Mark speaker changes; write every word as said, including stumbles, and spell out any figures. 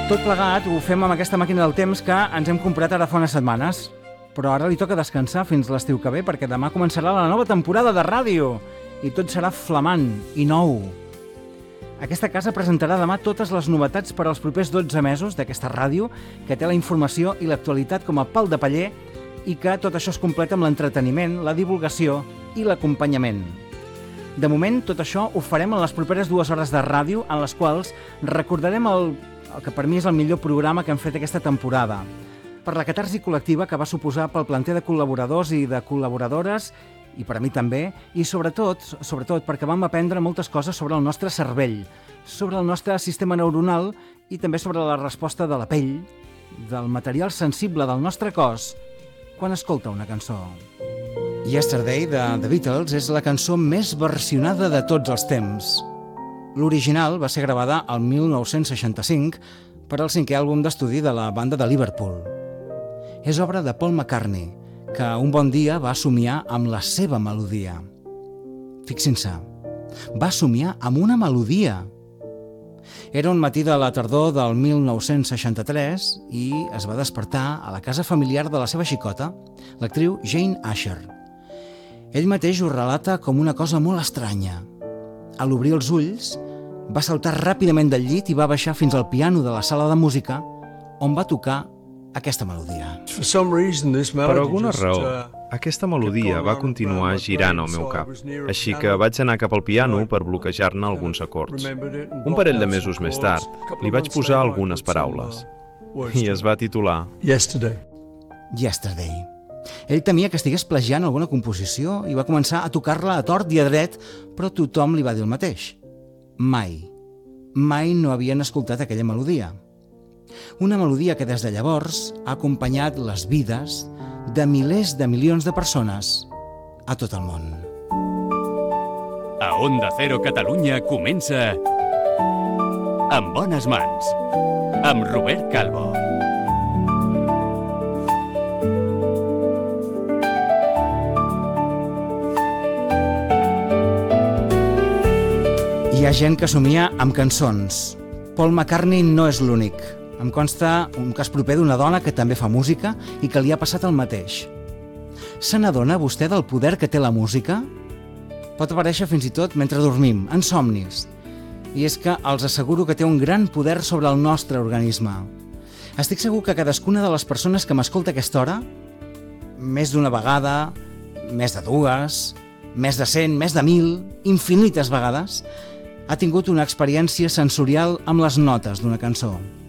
Speaker 1: Tot plegat ho fem amb aquesta màquina del temps que ens hem comprat ara fa unes setmanes. Però ara li toca descansar fins l'estiu que ve perquè demà començarà la nova temporada de ràdio i tot serà flamant i nou. Aquesta casa presentarà demà totes les novetats per als propers dotze mesos d'aquesta ràdio que té la informació i l'actualitat com a pal de paller i que tot això es completa amb l'entreteniment, la divulgació i l'acompanyament. De moment, tot això ho farem en les properes dues hores de ràdio en les quals recordarem el, el que per mi és el millor programa que hem fet aquesta temporada, per la catarsi col·lectiva que va suposar pel planter de col·laboradors i de col·laboradores, i per a mi també, i sobretot, sobretot perquè vam aprendre moltes coses sobre el nostre cervell, sobre el nostre sistema neuronal i també sobre la resposta de la pell, del material sensible del nostre cos, quan escolta una cançó. Yesterday, de The Beatles, és la cançó més versionada de tots els temps. L'original va ser gravada al mil nou-cents seixanta-cinc per al cinquè àlbum d'estudi de la banda de Liverpool. És obra de Paul McCartney, que un bon dia va somiar amb la seva melodia. Fixin-se, va somiar amb una melodia. Era un matí de la tardor del mil nou-cents seixanta-tres i es va despertar a la casa familiar de la seva xicota, l'actriu Jane Asher. Ell mateix ho relata com una cosa molt estranya. A l'obrir els ulls, va saltar ràpidament del llit i va baixar fins al piano de la sala de música, on va tocar aquesta melodia.
Speaker 2: Per alguna raó, aquesta melodia va continuar girant al meu cap, així que vaig anar cap al piano per bloquejar-ne alguns acords. Un parell de mesos més tard, li vaig posar algunes paraules i es va titular
Speaker 3: Yesterday.
Speaker 1: Yesterday. Ell temia que estigués plagiant alguna composició i va començar a tocar-la a tort i a dret, però tothom li va dir el mateix. Mai, mai no havien escoltat aquella melodia. Una melodia que des de llavors ha acompanyat les vides de milers de milions de persones a tot el món.
Speaker 4: A Onda Cero Catalunya comença En bones mans, amb Robert Calvo.
Speaker 1: Hi ha gent que somia amb cançons. Paul McCartney no és l'únic. Em consta un cas proper d'una dona que també fa música i que li ha passat el mateix. Se n'adona vostè del poder que té la música? Pot aparèixer fins i tot mentre dormim, en somnis. I és que els asseguro que té un gran poder sobre el nostre organisme. Estic segur que cadascuna de les persones que m'escolta a aquesta hora, més d'una vegada, més de dues, més de cent, més de mil, infinites vegades, ha tingut una experiència sensorial amb les notes d'una cançó.